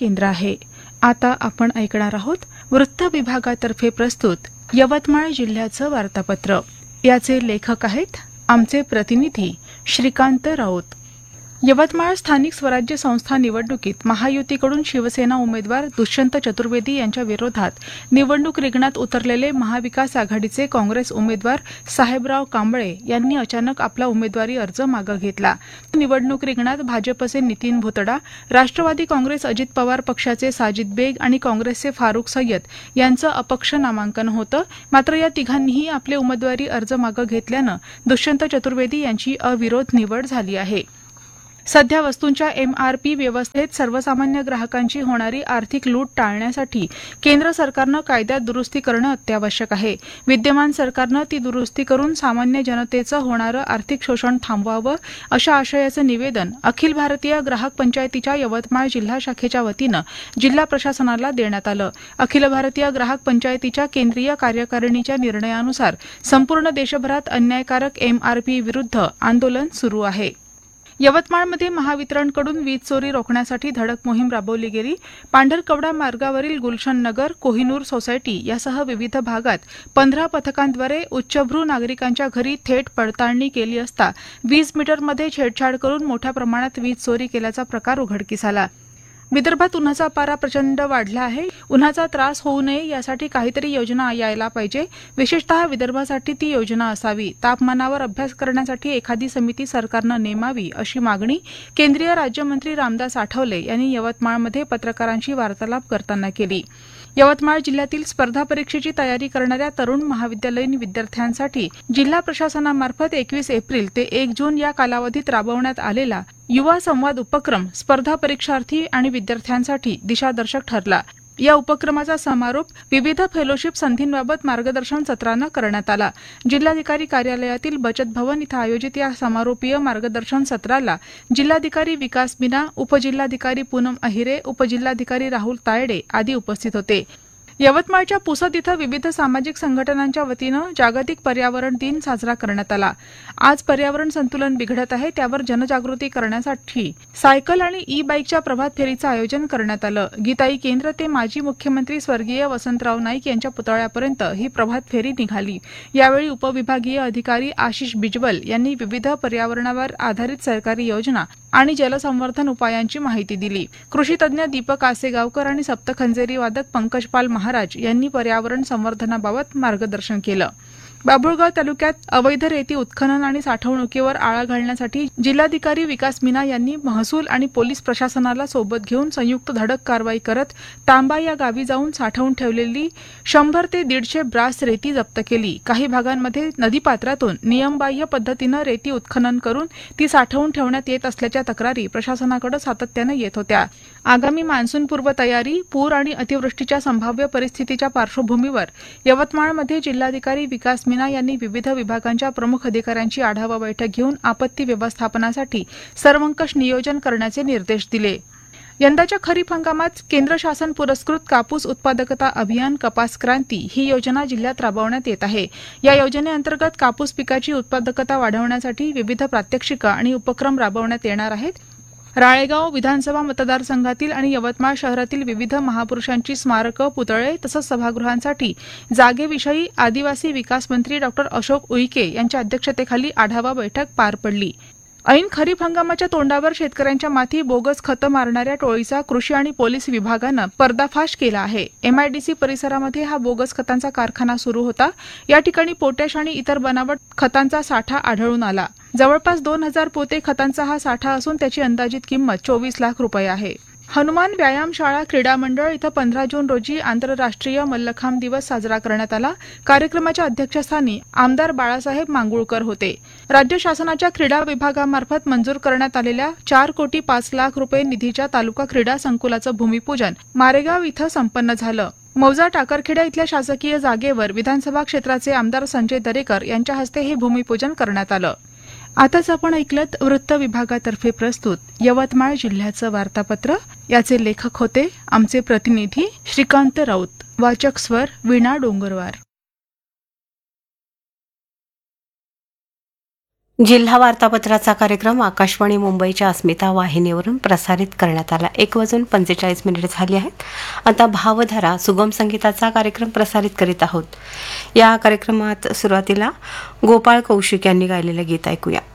केंद्र आहे. आता आपण ऐकणार आहोत वृत्त विभागातर्फे प्रस्तुत यवतमाळ जिल्ह्याचं वार्तापत्र. याचे लेखक आहेत आमचे प्रतिनिधी श्रीकांत राऊत. यवतमाळ स्थानिक स्वराज्य संस्था निवडणुकीत महायुतीकडून शिवसेना उमेदवार दुष्यंत चतुर्वेदी यांच्या विरोधात निवडणूक रिंगणात उतरलेले महाविकास आघाडीचे काँग्रेस उमेदवार साहेबराव कांबळे यांनी अचानक आपला उमेदवारी अर्ज मागे घेतला. निवडणूक रिंगणात भाजपचे नितीन भुतडा, राष्ट्रवादी काँग्रेस अजित पवार पक्षाचे साजिद बेग आणि काँग्रेसचे फारुख सय्यद यांचं अपक्ष नामांकन होतं. मात्र या तिघांनीही आपले उमेदवारी अर्ज मागे घेतल्यानं दुष्यंत चतुर्वेदी यांची अविरोध निवड झाली आहे. सध्या वस्तूंच्या MRP व्यवस्थेत सर्वसामान्य ग्राहकांची होणारी आर्थिक लूट टाळण्यासाठी केंद्र सरकारनं कायद्यात दुरुस्ती करणं अत्यावश्यक आहे. विद्यमान सरकारनं ती दुरुस्ती करून सामान्य जनतेचं होणारं आर्थिक शोषण थांबवावं अशा आशयाचं निवेदन अखिल भारतीय ग्राहक पंचायतीच्या यवतमाळ जिल्हा शाखेच्या वतीनं जिल्हा प्रशासनाला देण्यात आलं. अखिल भारतीय ग्राहक पंचायतीच्या केंद्रीय कार्यकारिणीच्या निर्णयानुसार संपूर्ण देशभरात अन्यायकारक MRP विरुद्ध आंदोलन सुरू आहे. यवतमाळमध्ये महावितरणकडून वीज चोरी रोखण्यासाठी धडक मोहीम राबवली गेली. पांढरकवडा मार्गावरील गुलशन नगर, कोहिनूर सोसायटी यासह विविध भागात 15 पथकांद्वारे उच्चभ्रू नागरिकांच्या घरी थेट पडताळणी केली असता वीज मीटरमध्ये छेडछाड करून मोठ्या प्रमाणात वीज चोरी केल्याचा प्रकार उघडकीस आला. विदर्भात उन्हाचा पारा प्रचंड वाढला आहे. उन्हाचा त्रास होऊ नये यासाठी काहीतरी योजना यायला पाहिजे. विशेषतः विदर्भासाठी ती योजना असावी. तापमानावर अभ्यास करण्यासाठी एखादी समिती सरकारनं नेमावी अशी मागणी केंद्रीय राज्यमंत्री रामदास आठवले यांनी यवतमाळमध्ये पत्रकारांशी वार्तालाप करताना केली. यवतमाळ जिल्ह्यातील स्पर्धा परीक्षेची तयारी करणाऱ्या तरुण महाविद्यालयीन विद्यार्थ्यांसाठी जिल्हा प्रशासनामार्फत 21 एप्रिल ते 1 जून या कालावधीत राबवण्यात आलेला युवा संवाद उपक्रम स्पर्धा परीक्षार्थी आणि विद्यार्थ्यांसाठी दिशादर्शक ठरला. या उपक्रमाचा समारोप विविध फेलोशिप संधींबाबत मार्गदर्शन सत्रानं करण्यात आला. जिल्हाधिकारी कार्यालयातील बचत भवन इथं आयोजित या समारोपीय मार्गदर्शन सत्राला जिल्हाधिकारी विकास मीना, उपजिल्हाधिकारी पूनम अहिरे, उपजिल्हाधिकारी राहुल तायडे आदी उपस्थित होते. यवतमाळच्या पुसद इथं विविध सामाजिक संघटनांच्या वतीनं जागतिक पर्यावरण दिन साजरा करण्यात आला. आज पर्यावरण संतुलन बिघडत आहे त्यावर जनजागृती करण्यासाठी सायकल आणि ई-बाईकच्या प्रभात फेरीचं आयोजन करण्यात आलं. गीताई केंद्र ते माजी मुख्यमंत्री स्वर्गीय वसंतराव नाईक यांच्या पुतळ्यापर्यंत ही प्रभात फेरी निघाली. यावेळी उपविभागीय अधिकारी आशिष बिजवल यांनी विविध पर्यावरणावर आधारित सरकारी योजना आणि जलसंवर्धन उपायांची माहिती दिली. कृषी तज्ञ दीपक आसेगावकर आणि सप्तखंजेरी वादक पंकजपाल महाराज यांनी पर्यावरण संवर्धनाबाबत मार्गदर्शन केलं. बाभुळगाव तालुक्यात अवैध रेती उत्खनन आणि साठवणुकीवर आळा घालण्यासाठी जिल्हाधिकारी विकास मीना यांनी महसूल आणि पोलीस प्रशासनाला सोबत घेऊन संयुक्त धडक कारवाई करत तांबा या गावी जाऊन साठवून ठेवलेली 100 ते 150 ब्रास रेती जप्त केली. काही भागांमध्ये नदीपात्रातून नियमबाह्य पद्धतीनं रेती उत्खनन करून ती साठवून ठेवण्यात येत असल्याच्या तक्रारी प्रशासनाकडे सातत्यानं येत होत्या. आगामी मान्सूनपूर्व तयारी, पूर आणि अतिवृष्टीच्या संभाव्य परिस्थितीच्या पार्श्वभूमीवर यवतमाळमध्ये जिल्हाधिकारी विकास मीना यांनी विविध विभागांच्या प्रमुख अधिकाऱ्यांची आढावा बैठक घेऊन आपत्ती व्यवस्थापनासाठी सर्वंकष नियोजन करण्याचे निर्देश दिले. यंदाच्या खरीप हंगामात केंद्र शासन पुरस्कृत कापूस उत्पादकता अभियान कपास क्रांती ही योजना जिल्ह्यात राबवण्यात येत आहे. या योजनेअंतर्गत कापूस पिकाची उत्पादकता वाढवण्यासाठी विविध प्रात्यक्षिकं आणि उपक्रम राबवण्यात येणार आहेत. राळेगाव विधानसभा मतदारसंघातील आणि यवतमाळ शहरातील विविध महापुरुषांची स्मारकं, पुतळे तसंच सभागृहांसाठी जागेविषयी आदिवासी विकास मंत्री डॉ. अशोक उईके यांच्या अध्यक्षतेखाली आढावा बैठक पार पडली. ऐन खरीप हंगामाच्या तोंडावर शेतकऱ्यांच्या माथी बोगस खतं मारणाऱ्या टोळीचा कृषी आणि पोलीस विभागानं पर्दाफाश केला आहे. MIDC परिसरामध्ये हा बोगस खतांचा कारखाना सुरू होता. या ठिकाणी पोटॅश आणि इतर बनावट खतांचा साठा आढळून आला. जवळपास 2000 पोते खतांचा हा साठा असून त्याची अंदाजित किंमत 24 लाख रुपये आहे. हनुमान व्यायामशाळा क्रीडा मंडळ इथं 15 जून रोजी आंतरराष्ट्रीय मल्लखांब दिवस साजरा करण्यात आला. कार्यक्रमाच्या अध्यक्षस्थानी आमदार बाळासाहेब मांगुळकर होते. राज्य शासनाच्या क्रीडा विभागामार्फत मंजूर करण्यात आलेल्या 4,05,00,000 रुपये निधीच्या तालुका क्रीडा संकुलाचं भूमिपूजन मारेगाव इथं संपन्न झालं. मौजा टाकरखेडा इथल्या शासकीय जागेवर विधानसभा क्षेत्राचे आमदार संजय दरेकर यांच्या हस्ते हे भूमिपूजन करण्यात आलं. आताच आपण ऐकलत वृत्त विभागातर्फे प्रस्तुत यवतमाळ जिल्ह्याचं वार्तापत्र. याचे लेखक होते आमचे प्रतिनिधी श्रीकांत राऊत. वाचक स्वर वीणा डोंगरवार. जिल्हा वार्तापत्राचा कार्यक्रम आकाशवाणी मुंबईच्या अस्मिता वाहिनीवरून प्रसारित करण्यात आला. 1:45 झाली आहेत. आता भावधारा सुगम संगीताचा कार्यक्रम प्रसारित करीत आहोत. या कार्यक्रमात सुरुवातीला गोपाळ कौशिक यांनी गायलेलं गीत ऐकूया.